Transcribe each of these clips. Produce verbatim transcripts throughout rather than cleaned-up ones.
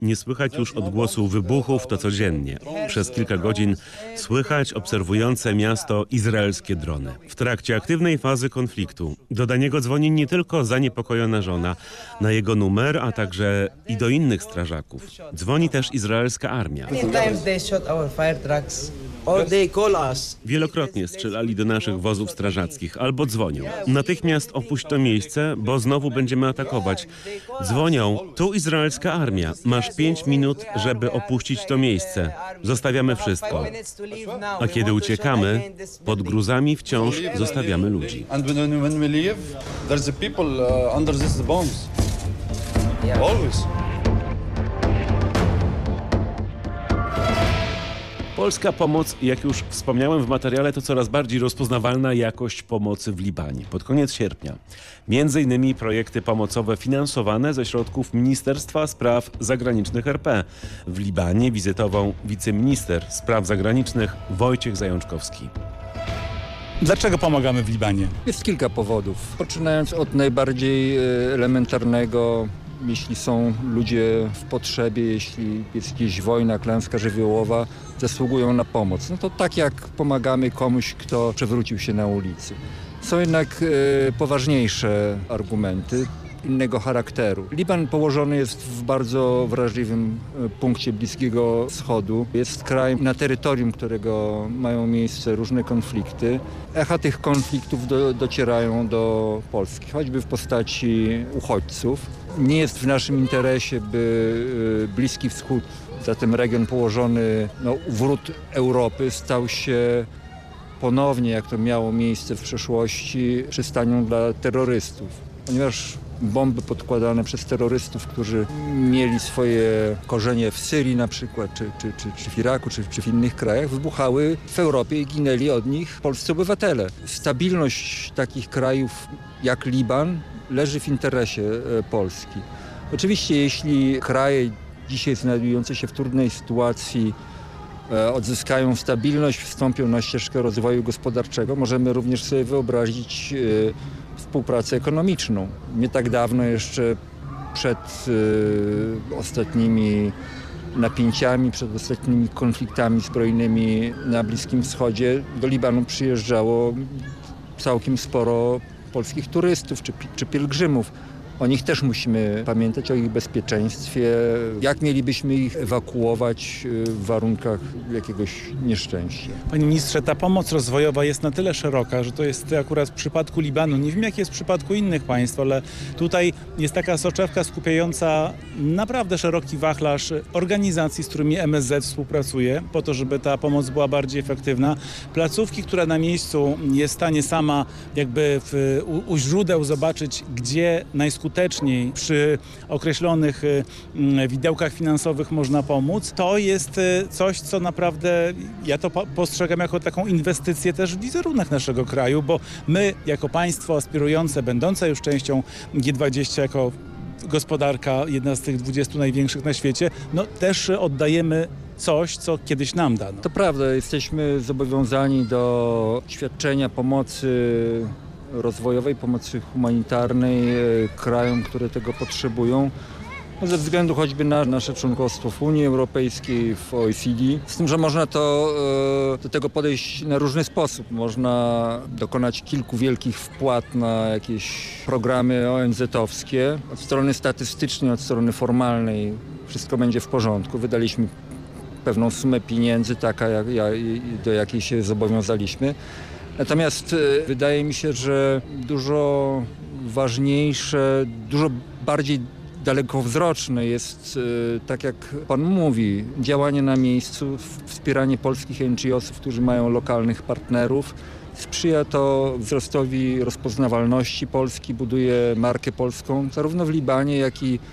Nie słychać już odgłosu wybuchów, to codziennie. Przez kilka godzin słychać obserwujące miasto izraelskie drony. W trakcie aktywnej fazy konfliktu do Daniego dzwoni nie tylko zaniepokojona żona, na jego numer, a także i do innych strażaków. Dzwoni też izraelska armia. Wielokrotnie strzelali do naszych wozów strażackich albo dzwonią. Natychmiast opuść to miejsce, bo znowu będziemy atakować. Dzwonią, tu izraelska armia. Masz pięć minut, żeby opuścić to miejsce. Zostawiamy wszystko. A kiedy uciekamy, pod gruzami wciąż zostawiamy ludzi. Polska pomoc, jak już wspomniałem w materiale, to coraz bardziej rozpoznawalna jakość pomocy w Libanie. Pod koniec sierpnia między innymi projekty pomocowe finansowane ze środków Ministerstwa Spraw Zagranicznych R P. W Libanie wizytował wiceminister spraw zagranicznych Wojciech Zajączkowski. Dlaczego pomagamy w Libanie? Jest kilka powodów. Poczynając od najbardziej elementarnego, jeśli są ludzie w potrzebie, jeśli jest jakaś wojna, klęska żywiołowa, zasługują na pomoc. No to tak jak pomagamy komuś, kto przewrócił się na ulicy. Są jednak e, poważniejsze argumenty innego charakteru. Liban położony jest w bardzo wrażliwym punkcie Bliskiego Wschodu. Jest krajem, na terytorium którego mają miejsce różne konflikty. Echa tych konfliktów do, docierają do Polski, choćby w postaci uchodźców. Nie jest w naszym interesie, by Bliski Wschód, zatem region położony no, u wrót Europy, stał się ponownie, jak to miało miejsce w przeszłości, przystanią dla terrorystów. Ponieważ bomby podkładane przez terrorystów, którzy mieli swoje korzenie w Syrii na przykład, czy, czy, czy, czy w Iraku, czy, czy w innych krajach, wybuchały w Europie i ginęli od nich polscy obywatele. Stabilność takich krajów jak Liban leży w interesie Polski. Oczywiście jeśli kraje dzisiaj znajdujące się w trudnej sytuacji odzyskają stabilność, wstąpią na ścieżkę rozwoju gospodarczego, możemy również sobie wyobrazić współpracę ekonomiczną. Nie tak dawno jeszcze przed y, ostatnimi napięciami, przed ostatnimi konfliktami zbrojnymi na Bliskim Wschodzie do Libanu przyjeżdżało całkiem sporo polskich turystów czy, czy pielgrzymów. O nich też musimy pamiętać, o ich bezpieczeństwie. Jak mielibyśmy ich ewakuować w warunkach jakiegoś nieszczęścia? Panie ministrze, ta pomoc rozwojowa jest na tyle szeroka, że to jest akurat w przypadku Libanu. Nie wiem, jak jest w przypadku innych państw, ale tutaj jest taka soczewka skupiająca naprawdę szeroki wachlarz organizacji, z którymi M S Z współpracuje, po to, żeby ta pomoc była bardziej efektywna. Placówki, która na miejscu jest w stanie sama jakby w, u, u źródeł zobaczyć, gdzie najskuteczniej skuteczniej przy określonych widełkach finansowych można pomóc, to jest coś, co naprawdę ja to postrzegam jako taką inwestycję też w wizerunek naszego kraju, bo my jako państwo aspirujące, będące już częścią G dwadzieścia, jako gospodarka, jedna z tych dwudziestu największych na świecie, no też oddajemy coś, co kiedyś nam dano. To prawda, jesteśmy zobowiązani do świadczenia pomocy rozwojowej, pomocy humanitarnej krajom, które tego potrzebują, ze względu choćby na nasze członkostwo w Unii Europejskiej, w O E C D. Z tym, że można to, do tego podejść na różny sposób. Można dokonać kilku wielkich wpłat na jakieś programy O N Z-owskie. Od strony statystycznej, od strony formalnej wszystko będzie w porządku. Wydaliśmy pewną sumę pieniędzy, taka jak, do jakiej się zobowiązaliśmy. Natomiast wydaje mi się, że dużo ważniejsze, dużo bardziej dalekowzroczne jest, tak jak pan mówi, działanie na miejscu, wspieranie polskich N G O-sów, którzy mają lokalnych partnerów. Sprzyja to wzrostowi rozpoznawalności Polski, buduje markę polską zarówno w Libanie, jak i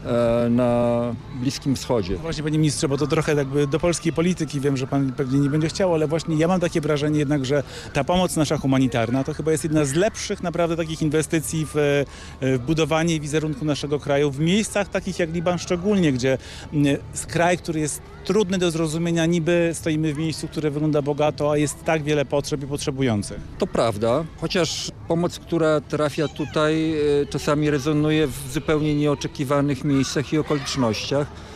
na Bliskim Wschodzie. Właśnie, panie ministrze, bo to trochę jakby do polskiej polityki, wiem, że pan pewnie nie będzie chciał, ale właśnie ja mam takie wrażenie jednak, że ta pomoc nasza humanitarna to chyba jest jedna z lepszych naprawdę takich inwestycji w, w budowanie wizerunku naszego kraju w miejscach takich jak Liban szczególnie, gdzie z kraj, który jest trudny do zrozumienia, niby stoimy w miejscu, które wygląda bogato, a jest tak wiele potrzeb i potrzebujących. To prawda, chociaż pomoc, która trafia tutaj, czasami rezonuje w zupełnie nieoczekiwanych miejscach i okolicznościach.